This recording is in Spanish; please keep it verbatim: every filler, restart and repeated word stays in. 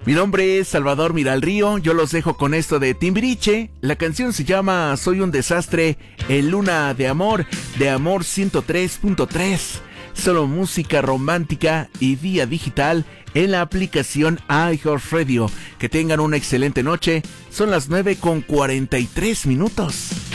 Mi nombre es Salvador Miralrío, yo los dejo con esto de Timbiriche. La canción se llama Soy un desastre en Luna de Amor, de Amor ciento tres punto tres. Solo música romántica y vía digital en la aplicación iHeartRadio. Que tengan una excelente noche. Son las nueve con cuarenta y tres minutos.